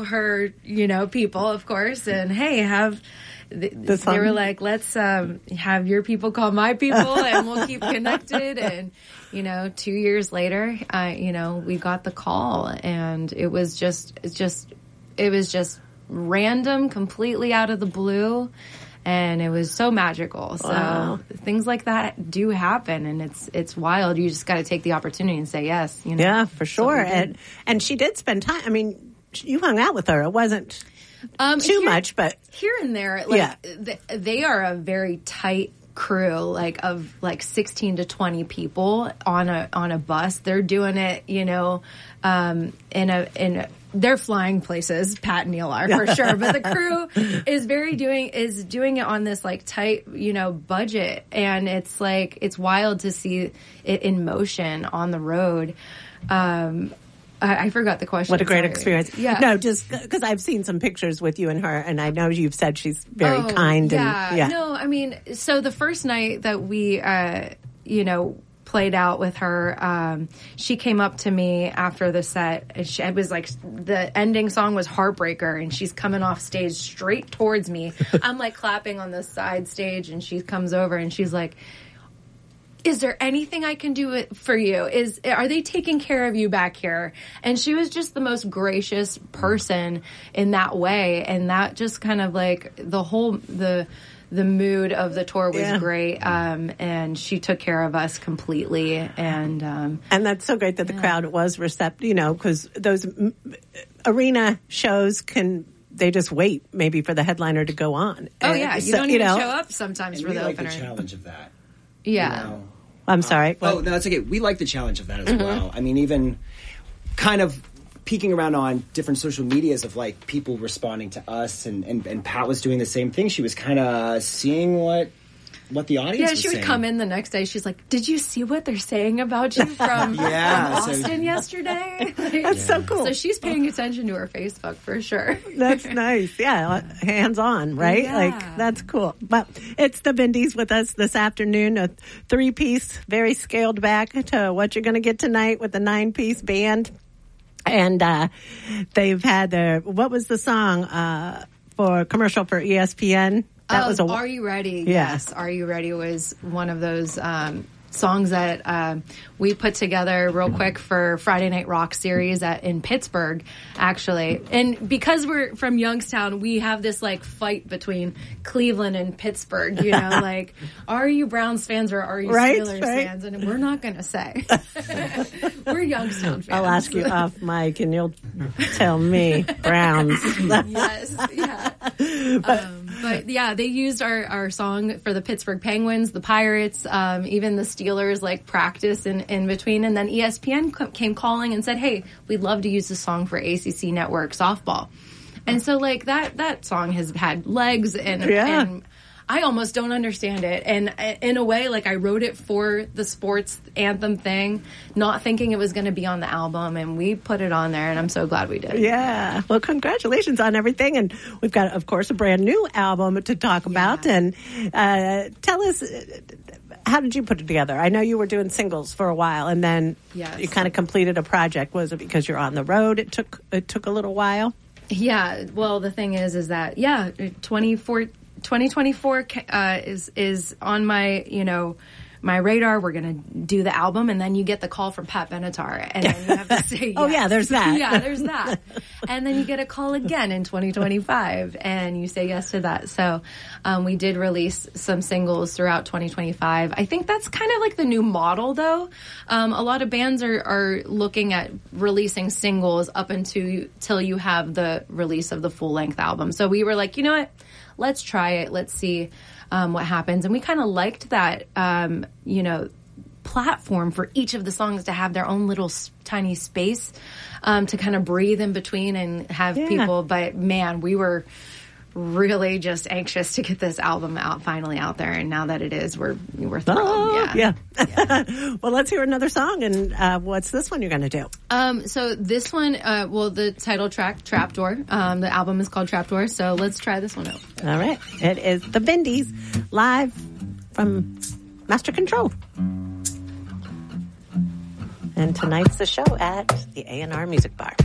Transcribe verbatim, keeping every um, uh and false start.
know, her, you know, people, of course, and hey, have... They, they were like, let's um, have your people call my people and we'll keep connected. And, you know, two years later, uh, you know, we got the call and it was just, it's just, it was just random, completely out of the blue. And it was so magical. So wow. Things like that do happen, and it's it's wild. You just got to take the opportunity and say yes. You know? Yeah, for sure. And and she did spend time. I mean, you hung out with her. It wasn't um, too here, much, but here and there. Like, yeah. th- they are a very tight crew, like of like sixteen to twenty people on a on a bus. They're doing it, you know, um, in a in. A, They're flying places. Pat and Neil are for sure, but the crew is very doing is doing it on this like tight, you know, budget, and it's like it's wild to see it in motion on the road. Um, I, I forgot the question. What a great Sorry. experience! Yeah, no, just because I've seen some pictures with you and her, and I know you've said she's very oh, kind. Yeah. and yeah. No, I mean, so the first night that we, uh, you know. played out with her. Um, she came up to me after the set. And she, it was like the ending song was Heartbreaker, and she's coming off stage straight towards me. I'm like clapping on the side stage, and she comes over and she's like, "Is there anything I can do for you? Is are they taking care of you back here?" And she was just the most gracious person in that way, and that just kind of like the whole the. The mood of the tour was yeah. great, um, and she took care of us completely. And um, and that's so great that the yeah. crowd was receptive, you know, because those m- arena shows can, they just wait maybe for the headliner to go on. Oh, and yeah, you so, don't you even know, show up sometimes and for we the like opener. the challenge of that. Yeah. You know? I'm sorry. Uh, oh, no, that's okay. We like the challenge of that as Mm-hmm. well. I mean, even kind of peeking around on different social medias of like people responding to us, and, and, and Pat was doing the same thing. She was kind of seeing what what the audience Yeah, was she would saying. come in the next day. She's like, "Did you see what they're saying about you from, Yeah, from so- Austin yesterday?" That's so cool. So she's paying attention to her Facebook for sure. That's nice. Yeah, hands on, right? Yeah. Like, that's cool. But it's the Bindies with us this afternoon, a three piece, very scaled back to what you're going to get tonight with the nine piece band. And uh, they've had their, what was the song uh, for commercial for E S P N? That um, was a. Are You Ready? Yeah. Yes, Are You Ready was one of those um, songs that um, we put together real quick for Friday Night Rock series at, in Pittsburgh, actually. And because we're from Youngstown, we have this like fight between Cleveland and Pittsburgh, you know, like, are you Browns fans or are you Right, Steelers right. fans? And we're not going to say. We're Youngstown fans. I'll ask you off mic and you'll tell me Browns. Yes, yeah. Um, but yeah, they used our, our song for the Pittsburgh Penguins, the Pirates, um, even the Steelers, like practice in, in between. And then E S P N c- came calling and said, "Hey, we'd love to use the song for A C C Network softball." And so like that, that song has had legs, and, Yeah. and I almost don't understand it. And uh, in a way, like I wrote it for the sports anthem thing, not thinking it was going to be on the album, and we put it on there, and I'm so glad we did. Yeah. Well, congratulations on everything. And we've got, of course, a brand new album to talk about. And uh, tell us, uh, how did you put it together? I know you were doing singles for a while, and then Yes. you kind of completed a project. Was it because you're on the road? It took it took a little while? Yeah. Well, the thing is, is that, yeah, twenty-four twenty twenty-four uh, is is on my, you know, my radar. We're going to do the album, and then you get the call from Pat Benatar, and then you have to say yes. Oh, yeah, there's that. Yeah, there's that. And then you get a call again in twenty twenty-five, and you say yes to that. So um, we did release some singles throughout twenty twenty-five. I think that's kind of like the new model, though. Um, a lot of bands are, are looking at releasing singles up until till you have the release of the full-length album. So we were like, you know what? Let's try it. Let's see um, what happens. And we kind of liked that, um, you know, platform for each of the songs to have their own little s- tiny space um, to kind of breathe in between and have Yeah. people. But man, we were really just anxious to get this album out, finally out there. And now that it is, we're we're thrilled. Oh, yeah. yeah. Well, let's hear another song. And uh, what's this one you're going to do? Um, so this one, uh, well, the title track, Trapdoor. Um, the album is called Trapdoor. So let's try this one out. All right. It is the Bindies live from Master Control. And tonight's the show at the A and R Music Bar.